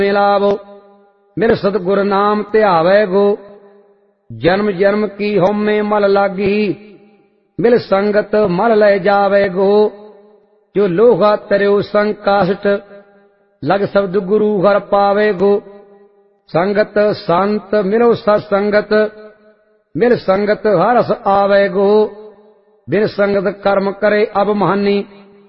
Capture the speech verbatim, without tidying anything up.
मिलावो। मेरे सतगुर नाम ध्यावै गो, जन्म जन्म की होमे मल लागी। मिल संगत मल ले जावे गो, जो लोहा तरियो संकाष्ट लग शब्द गुरु घर पावे गो। संगत संत मिलो सत्संगत, मिल संगत हरस आवे गो। बिन संगत कर्म करे अब महानी,